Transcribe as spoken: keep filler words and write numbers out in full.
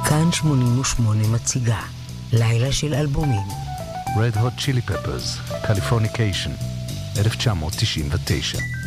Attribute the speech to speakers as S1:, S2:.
S1: כאן שמונים ושמונה מציגה לילה של אלבומים.
S2: Red Hot Chili Peppers, Californication, אלף תשע מאות תשעים ותשע.